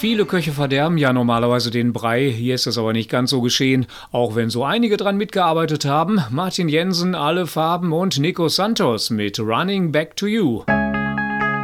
Viele Köche verderben ja normalerweise den Brei, hier ist es aber nicht ganz so geschehen, auch wenn so einige dran mitgearbeitet haben. Martin Jensen, Alle Farben und Nico Santos mit Running Back to You.